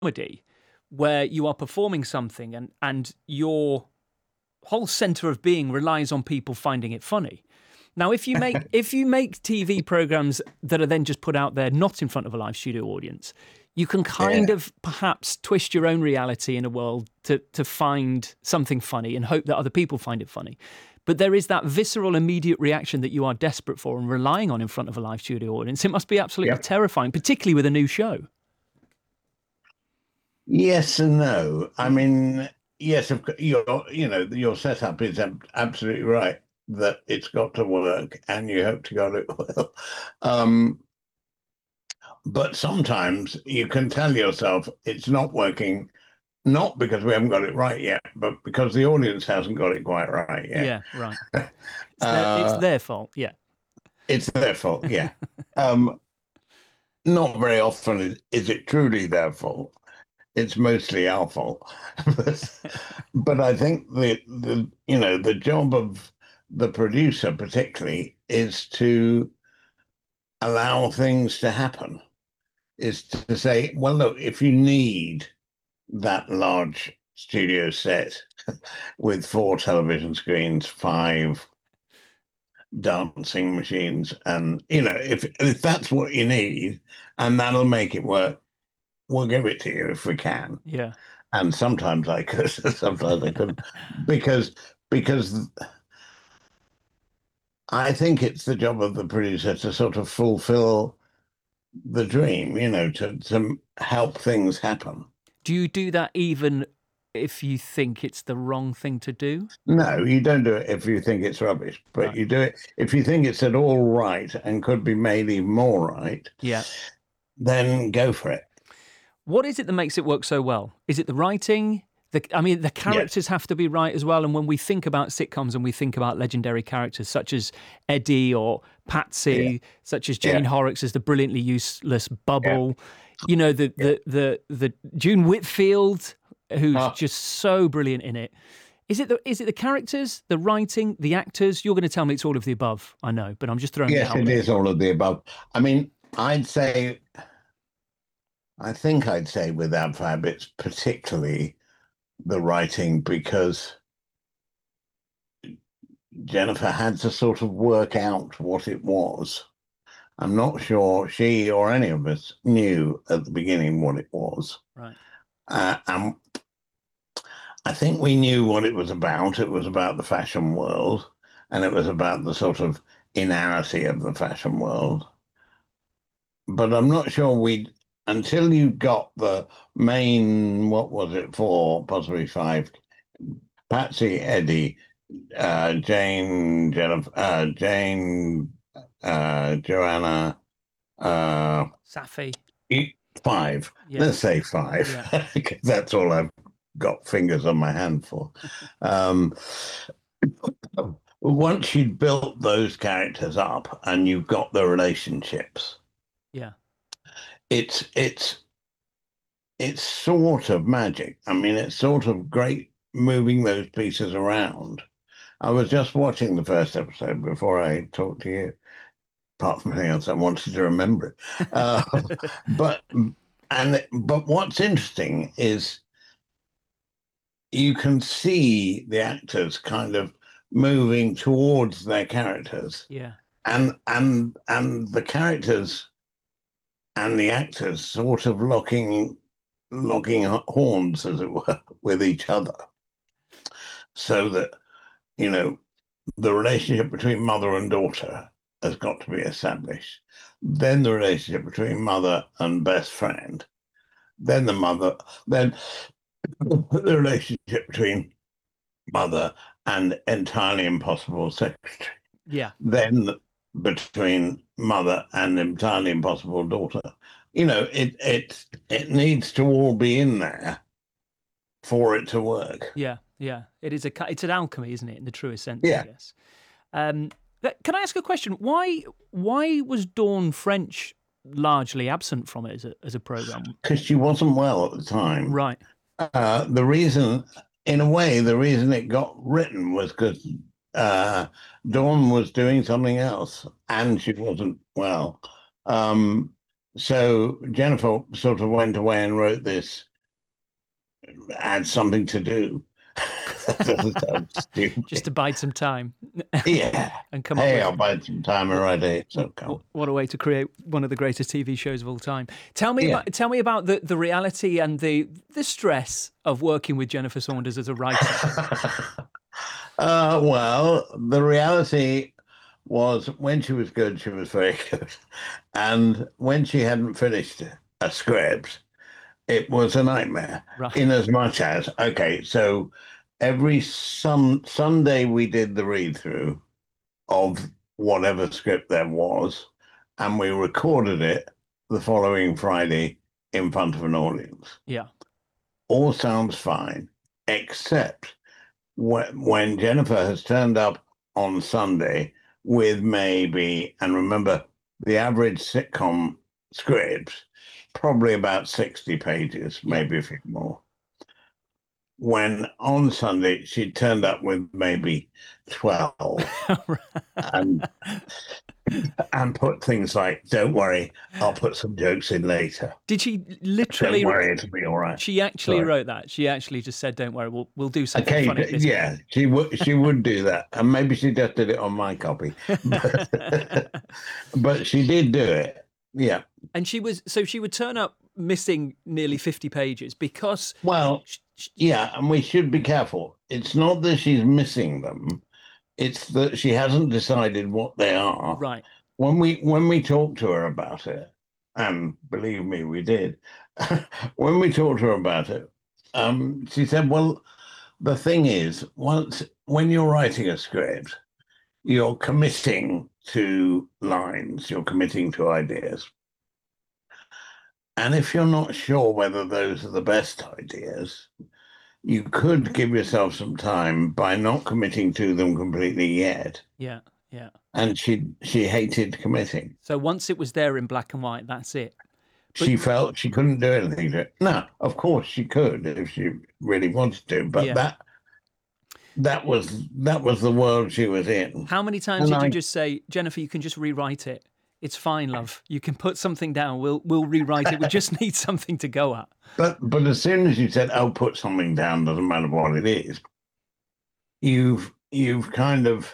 comedy where you are performing something and your whole center of being relies on people finding it funny. Now, if you make TV programs that are then just put out there, not in front of a live studio audience, you can kind Yeah. of perhaps twist your own reality in a world to find something funny and hope that other people find it funny. But there is that visceral, immediate reaction that you are desperate for and relying on in front of a live studio audience. It must be absolutely Yep. terrifying, particularly with a new show. Yes and no. I mean, yes, your setup is absolutely right that it's got to work, and you hope to God it will. Um, but sometimes you can tell yourself it's not working, not because we haven't got it right yet, but because the audience hasn't got it quite right yet. Yeah, right. It's Uh, their fault. Yeah. it's their fault, yeah. Um, Not very often is it truly their fault. It's mostly our fault. But I think the job of the producer particularly is to allow things to happen, is to say, well, look, if you need that large studio set with 4 television screens, 5 dancing machines, and if that's what you need and that'll make it work, we'll give it to you if we can. Yeah. And sometimes I could, sometimes I couldn't, because because I think it's the job of the producer to sort of fulfill the dream, to help things happen. Do you do that even if you think it's the wrong thing to do? No, you don't do it if you think it's rubbish, but Right. you do it if you think it's at all right and could be made even more right, Yeah. then go for it. What is it that makes it work so well? Is it the writing? The Yeah, characters have to be right as well. And when we think about sitcoms and we think about legendary characters such as Eddie or yeah, Patsy, such as yeah, Jane Horrocks as the brilliantly useless yeah, Bubble, yeah. the June Whitfield, who's Ah, just so brilliant in it. Is it the characters, the writing, the actors? You're going to tell me it's all of the above. I know, but I'm just throwing it yes, out it there. is all of the above. I mean, I think I'd say with Abfab, it's particularly the writing because Jennifer had to sort of work out what it was. I'm not sure she or any of us knew at the beginning what it was. Right. And I think we knew what it was about. It was about the fashion world, and it was about the sort of inanity of the fashion world. But I'm not sure until you got the main, what was it, 4, possibly 5, Patsy, Eddie, Joanna, uh, Safi. 5. Yeah. Let's say 5, Yeah. because that's all I've got fingers on my hand for. Um, Once you'd built those characters up and you've got the relationships, Yeah. it's it's sort of magic. I mean, it's sort of great moving those pieces around. I was just watching the first episode before I talked to you, apart from anything else I wanted to remember it. But but what's interesting is you can see the actors kind of moving towards their characters, Yeah. and the characters and the actors sort of locking horns, as it were, with each other, so that you know the relationship between mother and daughter has got to be established. Then the relationship between mother and best friend. Then then the relationship between mother and entirely impossible secretary. Yeah. Then between mother and entirely impossible daughter. It needs to all be in there for it to work. Yeah. Yeah. It's an alchemy, isn't it, in the truest sense, I Yeah, guess. Um, can I ask a question? Why was Dawn French largely absent from it as a program? because she wasn't well at the time. Right. The reason, in a way, the reason it got written was because uh, Dawn was doing something else and she wasn't well. So Jennifer sort of went away and wrote this add something to do. That sounds Just stupid. to bide some time Yeah. and come up Hey, with I'll buy some time and write it. So come. what a way to create one of the greatest TV shows of all time. Yeah. Tell me about the reality and the stress of working with Jennifer Saunders as a writer. Well, the reality was when she was good, she was very good. And when she hadn't finished a script, it was a nightmare. Right. In as much as, okay, so every Sunday we did the read through of whatever script there was, and we recorded it the following Friday in front of an audience. Yeah. All sounds fine, except when Jennifer has turned up on Sunday with maybe, and remember, the average sitcom script, probably about 60 pages, maybe a few more. When on Sunday she turned up with maybe 12 and put things like, don't worry, I'll put some jokes in later. Did she Don't literally? worry, it'll be all right. She actually Sorry. wrote that. She actually just said, "Don't worry, we'll do something Okay, funny." This yeah, she would do that, and maybe she just did it on my copy, but she did do it. Yeah. And she would turn up missing nearly 50 pages because Well, yeah, and we should be careful. It's not that she's missing them; it's that she hasn't decided what they are. right. When we talked to her about it, and believe me, we did. When we talked to her about it, she said, "Well, the thing is, when you're writing a script, you're committing to lines, you're committing to ideas. And if you're not sure whether those are the best ideas, you could give yourself some time by not committing to them completely yet." Yeah. Yeah. And she hated committing. So once it was there in black and white, that's it. But She felt she couldn't do anything to it. No, of course she could if she really wanted to, but yeah. that was the world she was in. How many times did you just say, Jennifer, you can just rewrite it? It's fine, love. You can put something down. We'll rewrite it. We just need something to go at. But as soon as you said, "Oh, put something down," doesn't matter what it is, you've kind of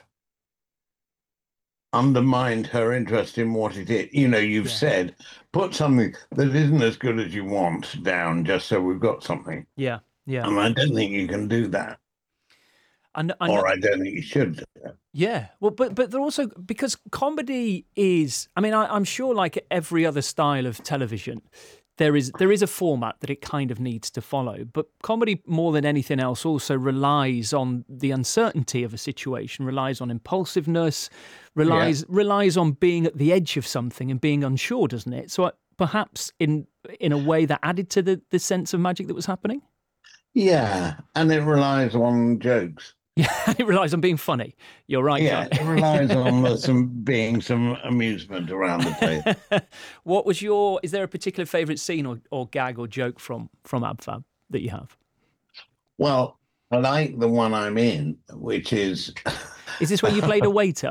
undermined her interest in what it is. You've said, put something that isn't as good as you want down just so we've got something. Yeah. Yeah. And I don't think you can do that. Or I don't think you should do that. Yeah, well, but they're also, because comedy is, I mean, I'm sure like every other style of television, there is a format that it kind of needs to follow. But comedy, more than anything else, also relies on the uncertainty of a situation, relies on impulsiveness, relies on being at the edge of something and being unsure, doesn't it? So perhaps in a way that added to the sense of magic that was happening. Yeah, and it relies on jokes. Yeah, it relies on being funny. You're right. Yeah, it relies on some amusement around the place. What was is there a particular favourite scene or gag or joke from AbFab that you have? Well, I like the one I'm in, which is... Is this where you played a waiter?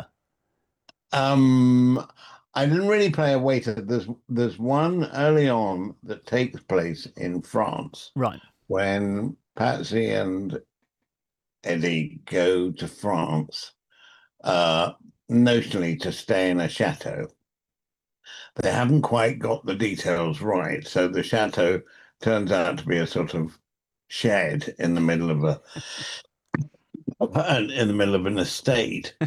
I didn't really play a waiter. There's one early on that takes place in France. Right. When Patsy and Eddie go to France, notionally to stay in a chateau. They haven't quite got the details right, so the chateau turns out to be a sort of shed in the middle of an estate.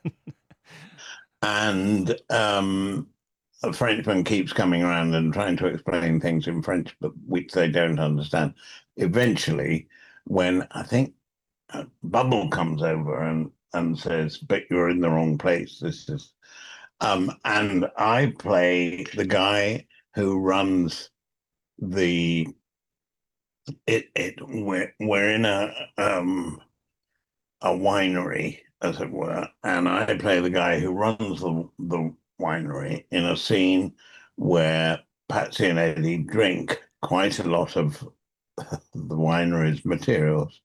And a Frenchman keeps coming around and trying to explain things in French, but which they don't understand. Eventually, when I think Bubble comes over and says, "But you're in the wrong place. This is," and I play the guy who runs we're in a winery, as it were, and I play the guy who runs the winery in a scene where Patsy and Eddie drink quite a lot of the winery's materials.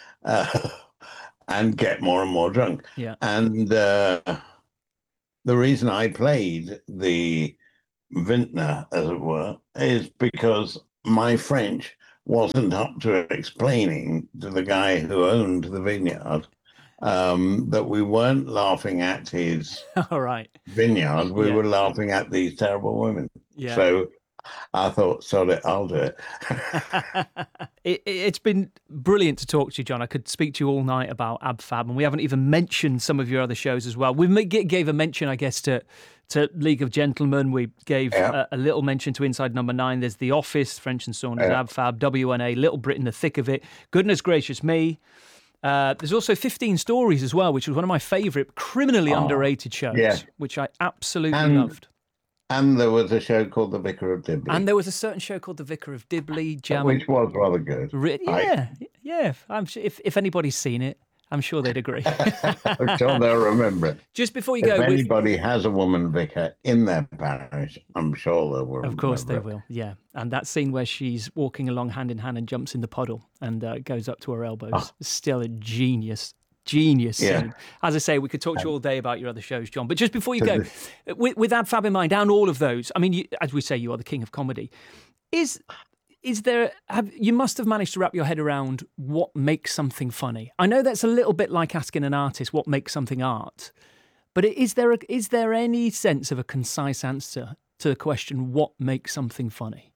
And get more and more drunk. Yeah. And the reason I played the vintner, as it were, is because my French wasn't up to explaining to the guy who owned the vineyard that we weren't laughing at his All right. vineyard, we Yeah. were laughing at these terrible women. Yeah. So I thought, sod it, I'll do it. It's been brilliant to talk to you, John. I could speak to you all night about AbFab, and we haven't even mentioned some of your other shows as well. We gave a mention, I guess, to League of Gentlemen. We gave a little mention to Inside Number 9. There's The Office, French and Saunders, AbFab, WNA, Little Britain, The Thick of It, Goodness Gracious Me. There's also 15 Stories as well, which was one of my favourite, criminally underrated shows, which I absolutely loved. And there was a show called The Vicar of Dibley. And there was a certain show called The Vicar of Dibley. Which was rather good. Yeah. I'm sure if anybody's seen it, I'm sure they'd agree. I'm sure they'll remember it. Just before you go... If anybody has a woman vicar in their parish, I'm sure they will. Of course they will, yeah. And that scene where she's walking along hand in hand and jumps in the puddle and goes up to her elbows is still a genius scene. As I say, we could talk to you all day about your other shows, John. But just before you go, with AbFab in mind, and all of those, I mean, as we say, you are the king of comedy. Is there? You must have managed to wrap your head around what makes something funny. I know that's a little bit like asking an artist what makes something art, but is there any sense of a concise answer to the question what makes something funny?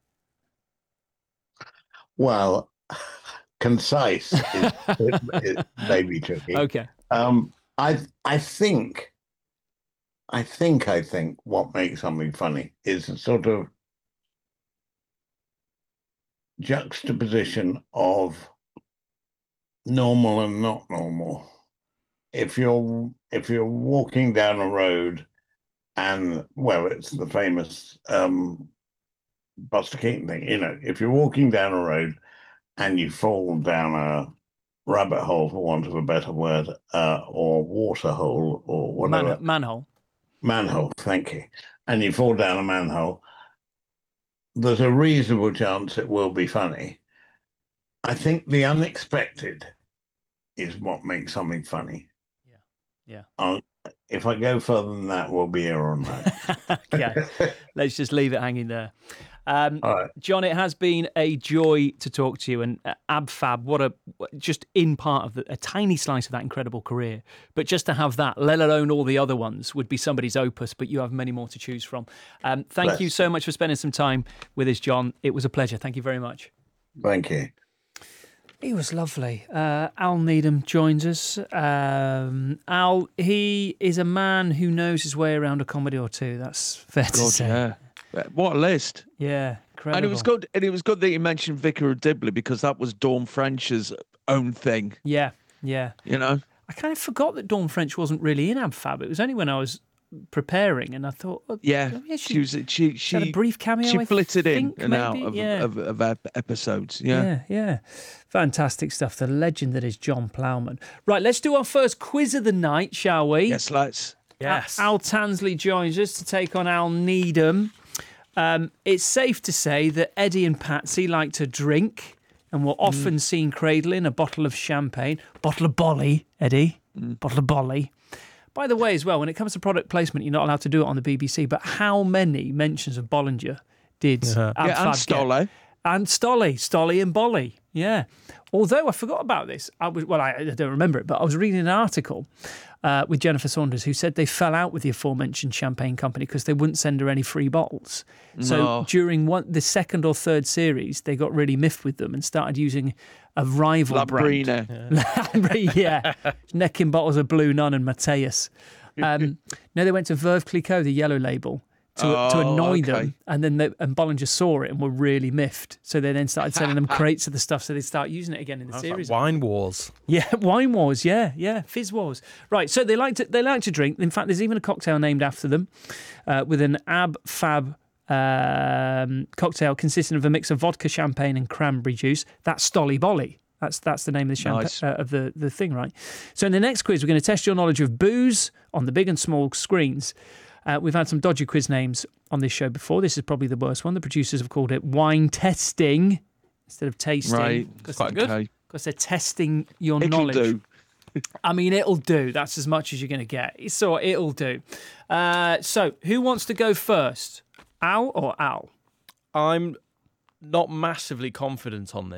Well, concise is maybe tricky. Okay. I think what makes something funny is a sort of juxtaposition of normal and not normal. If you're walking down a road and, well, it's the famous Buster Keaton thing, if you're walking down a road and you fall down a rabbit hole, for want of a better word, or water hole, or whatever. Manhole. Manhole, thank you. And you fall down a manhole, there's a reasonable chance it will be funny. I think the unexpected is what makes something funny. Yeah. If I go further than that, we'll be here all night. Okay. Let's just leave it hanging there. All right. John, it has been a joy to talk to you, and AbFab, just in part of a tiny slice of that incredible career. But just to have that, let alone all the other ones, would be somebody's opus, but you have many more to choose from. Thank you so much for spending some time with us, John. It was a pleasure. Thank you very much. Thank you. He was lovely. Al Needham joins us. Al, he is a man who knows his way around a comedy or two. That's fair to say. Yeah. What a list. Yeah, incredible. And it was good that you mentioned Vicar of Dibley, because that was Dawn French's own thing. Yeah. I kind of forgot that Dawn French wasn't really in AbFab. It was only when I was preparing and I thought, she had a brief cameo. She flitted in and maybe? out of episodes. Yeah. Fantastic stuff. The legend that is John Plowman. Right, let's do our first quiz of the night, shall we? Yes, let's. Yes. Al Tansley joins us to take on Al Needham. It's safe to say that Eddie and Patsy like to drink and were often seen cradling a bottle of champagne. Bottle of Bolly, Eddie. Bottle of Bolly. By the way, as well, when it comes to product placement, you're not allowed to do it on the BBC, but how many mentions of Bollinger did AbFab and Stolle. get? And Stolle and Bolly, yeah. Although I forgot about this, I don't remember it, but I was reading an article with Jennifer Saunders who said they fell out with the aforementioned champagne company because they wouldn't send her any free bottles. So during the second or third series, they got really miffed with them and started using a rival brand. Yeah. Necking bottles of Blue Nun and Mateus. No, they went to Veuve Clicquot, the yellow label, to annoy them, and then Bollinger saw it and were really miffed. So they then started sending them crates of the stuff, so they start using it again in the series. Like Wine Wars. Yeah, Wine Wars. Yeah, Fizz Wars. Right. So they like to drink. In fact, there's even a cocktail named after them, with an AbFab cocktail consisting of a mix of vodka, champagne, and cranberry juice. That's Stolly Bolly. That's the name of the champagne of the thing, right? So in the next quiz, we're going to test your knowledge of booze on the big and small screens. We've had some dodgy quiz names on this show before. This is probably the worst one. The producers have called it wine testing instead of tasting. Right, quite good. Because they're testing your knowledge. It'll do. I mean, it'll do. That's as much as you're going to get. So it'll do. So who wants to go first? Al or Al? I'm not massively confident on this.